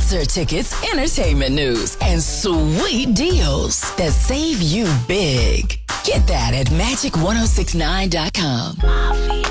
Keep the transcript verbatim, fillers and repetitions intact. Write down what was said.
concert tickets, entertainment news, and sweet deals that save you big. Get that at magic ten sixty-nine dot com.